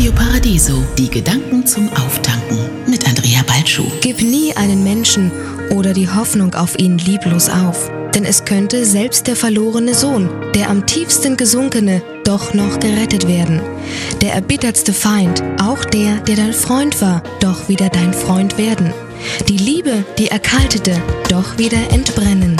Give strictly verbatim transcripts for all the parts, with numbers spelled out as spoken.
Radio Paradiso, die Gedanken zum Auftanken mit Andrea Balschuh. Gib nie einen Menschen oder die Hoffnung auf ihn lieblos auf. Denn es könnte selbst der verlorene Sohn, der am tiefsten gesunkene, doch noch gerettet werden. Der erbittertste Feind, auch der, der dein Freund war, doch wieder dein Freund werden. Die Liebe, die erkaltete, doch wieder entbrennen.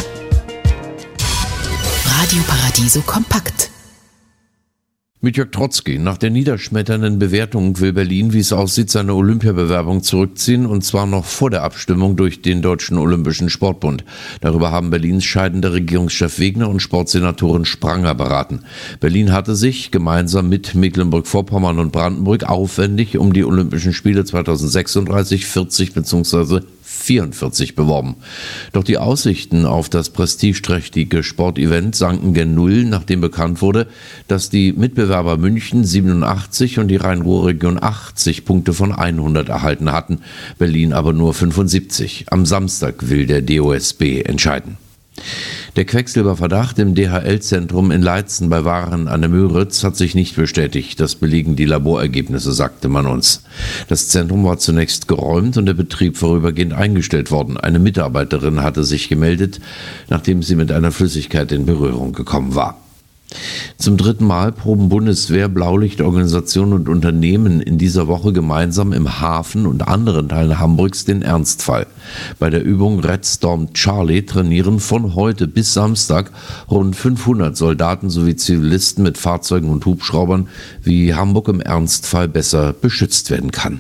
Radio Paradiso kompakt. Mit Jörg Trotzki. Nach der niederschmetternden Bewertung will Berlin, wie es aussieht, seine Olympiabewerbung zurückziehen, und zwar noch vor der Abstimmung durch den Deutschen Olympischen Sportbund. Darüber haben Berlins scheidender Regierungschef Wegner und Sportsenatorin Spranger beraten. Berlin hatte sich gemeinsam mit Mecklenburg-Vorpommern und Brandenburg aufwendig um die Olympischen Spiele zweitausendsechsunddreißig, vierzig bzw. vierundvierzig beworben. Doch die Aussichten auf das prestigeträchtige Sportevent sanken gen Null, nachdem bekannt wurde, dass die Mitbewerber München siebenundachtzig und die Rhein-Ruhr-Region achtzig Punkte von hundert erhalten hatten, Berlin aber nur fünfundsiebzig. Am Samstag will der D O S B entscheiden. Der Quecksilberverdacht im D H L-Zentrum in Leitzen bei Waren an der Müritz hat sich nicht bestätigt. Das belegen die Laborergebnisse, sagte man uns. Das Zentrum war zunächst geräumt und der Betrieb vorübergehend eingestellt worden. Eine Mitarbeiterin hatte sich gemeldet, nachdem sie mit einer Flüssigkeit in Berührung gekommen war. Zum dritten Mal proben Bundeswehr, Blaulichtorganisationen und Unternehmen in dieser Woche gemeinsam im Hafen und anderen Teilen Hamburgs den Ernstfall. Bei der Übung Red Storm Charlie trainieren von heute bis Samstag rund fünfhundert Soldaten sowie Zivilisten mit Fahrzeugen und Hubschraubern, wie Hamburg im Ernstfall besser beschützt werden kann.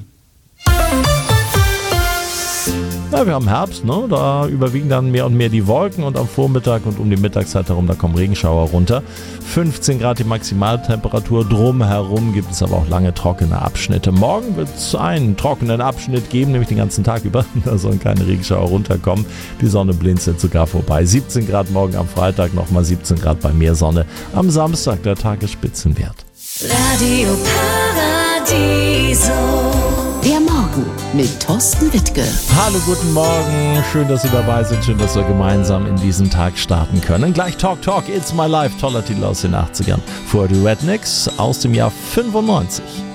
Ja, wir haben Herbst, ne? Da überwiegen dann mehr und mehr die Wolken und am Vormittag und um die Mittagszeit herum, da kommen Regenschauer runter. fünfzehn Grad die Maximaltemperatur, drumherum gibt es aber auch lange trockene Abschnitte. Morgen wird es einen trockenen Abschnitt geben, nämlich den ganzen Tag über. Da sollen keine Regenschauer runterkommen. Die Sonne blinzelt sogar vorbei. siebzehn Grad morgen am Freitag, nochmal siebzehn Grad bei Meersonne. Am Samstag der Tagesspitzenwert. Radio Paradiso. Der Morgen mit Thorsten Wittke. Hallo, guten Morgen. Schön, dass Sie dabei sind. Schön, dass wir gemeinsam in diesen Tag starten können. Gleich Talk Talk, It's My Life. Toller Titel aus den achtzigern. Vorher die Rednecks aus dem Jahr fünfundneunzig.